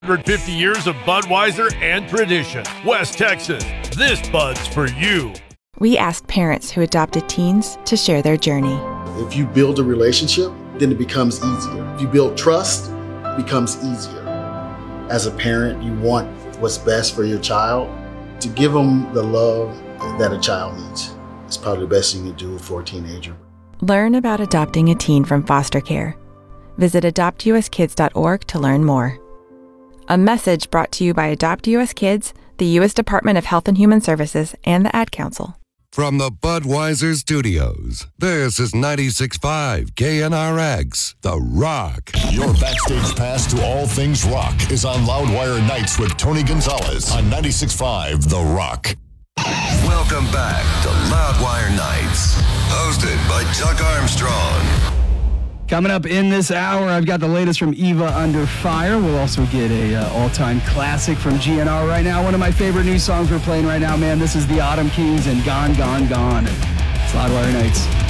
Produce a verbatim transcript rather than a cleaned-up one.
one hundred fifty years of Budweiser and tradition. West Texas, this Bud's for you. We asked parents who adopted teens to share their journey. If you build a relationship, then it becomes easier. If you build trust, it becomes easier. As a parent, you want what's best for your child. To give them the love that a child needs is probably the best thing you can do for a teenager. Learn about adopting a teen from foster care. Visit adopt u s kids dot org to learn more. A message brought to you by Adopt U S Kids, the U S Department of Health and Human Services, and the Ad Council. From the Budweiser Studios, this is ninety-six point five K N R X, The Rock. Your backstage pass to all things rock is on Loudwire Nights with Tony Gonzalez on ninety-six point five The Rock. Welcome back to Loudwire Nights, hosted by Chuck Armstrong. Coming up in this hour, I've got the latest from Eva Under Fire. We'll also get a uh, all-time classic from G N R right now. One of my favorite new songs we're playing right now, man. This is the Autumn Kings and Gone, Gone, Gone. It's Loudwire Nights.